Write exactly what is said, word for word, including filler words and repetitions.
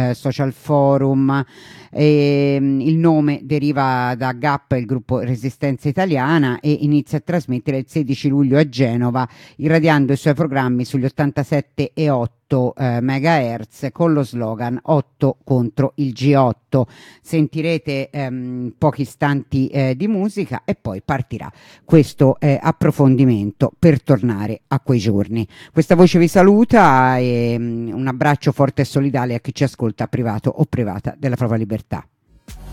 eh, Social Forum. E, mm, il nome deriva da G A P, il gruppo Resistenza Italiana, e inizia a trasmettere il sedici luglio a Genova, irradiando i suoi programmi sugli ottantasette e otto eh, megahertz con lo slogan otto contro il G otto. Sentirete ehm, pochi istanti eh, di musica e poi partirà questo eh, approfondimento per tornare a quei giorni. Questa voce vi saluta e um, un abbraccio forte e solidale a chi ci ascolta privato o privata della propria libertà.